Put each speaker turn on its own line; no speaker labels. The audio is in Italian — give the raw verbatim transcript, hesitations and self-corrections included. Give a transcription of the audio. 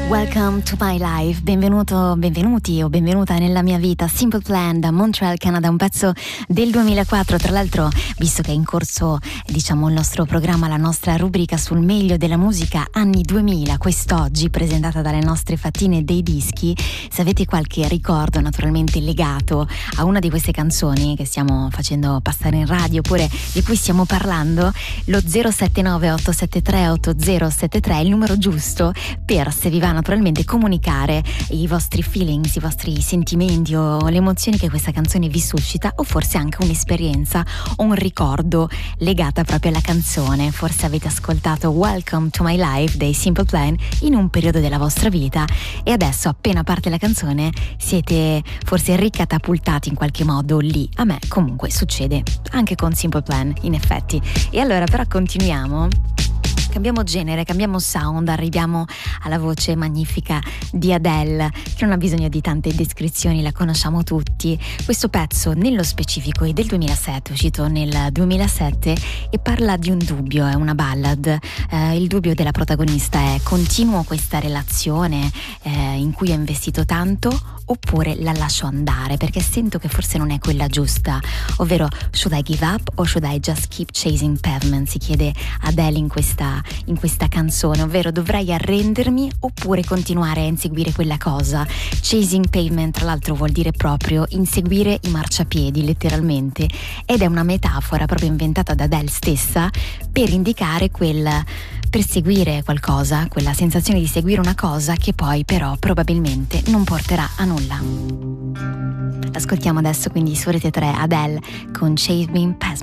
Welcome to my life, benvenuto, benvenuti o benvenuta nella mia vita. Simple Plan da Montreal, Canada, un pezzo del duemilaquattro. Tra l'altro, visto che è in corso, diciamo, il nostro programma, la nostra rubrica sul meglio della musica anni duemila, quest'oggi presentata dalle nostre fattine dei dischi, se avete qualche ricordo naturalmente legato a una di queste canzoni che stiamo facendo passare in radio oppure di cui stiamo parlando, lo zero sette nove otto sette tre otto zero sette tre è il numero giusto per, se vi va naturalmente, comunicare i vostri feelings, i vostri sentimenti o le emozioni che questa canzone vi suscita, o forse anche un'esperienza o un ricordo legata proprio alla canzone. Forse avete ascoltato Welcome to My Life dei Simple Plan in un periodo della vostra vita e adesso, appena parte la canzone, siete forse ricatapultati in qualche modo lì. A me comunque succede anche con Simple Plan, in effetti. E allora però continuiamo. Cambiamo genere, cambiamo sound, arriviamo alla voce magnifica di Adele, che non ha bisogno di tante descrizioni, la conosciamo tutti. Questo pezzo nello specifico è del duemilasette, uscito nel duemilasette, e parla di un dubbio, è una ballad. Eh, il dubbio della protagonista è: continuo questa relazione eh, in cui ho investito tanto, oppure la lascio andare perché sento che forse non è quella giusta? Ovvero, should I give up or should I just keep chasing pavement? Si chiede Adele in questa in questa canzone, ovvero dovrei arrendermi oppure continuare a inseguire quella cosa. Chasing pavement, tra l'altro, vuol dire proprio inseguire i marciapiedi, letteralmente, ed è una metafora proprio inventata da Adele stessa per indicare quel perseguire qualcosa, quella sensazione di seguire una cosa che poi però probabilmente non porterà a nulla. Ascoltiamo adesso quindi su Rete tre Adele con Chasing Pavement.